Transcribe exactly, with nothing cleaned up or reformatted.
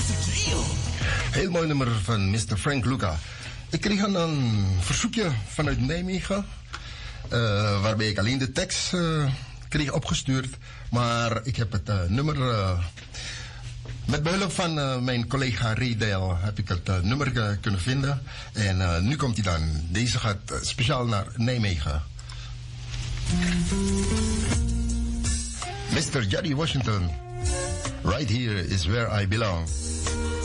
Heel mooi nummer van mister Frank Lucca. Ik kreeg een, een verzoekje vanuit Nijmegen, uh, waarbij ik alleen de tekst uh, kreeg opgestuurd. Maar ik heb het uh, nummer, uh, met behulp van uh, mijn collega Ray Dale, heb ik het uh, nummer uh, kunnen vinden. En uh, nu komt hij dan. Deze gaat uh, speciaal naar Nijmegen. mister Jerry Washington, right here is where I belong.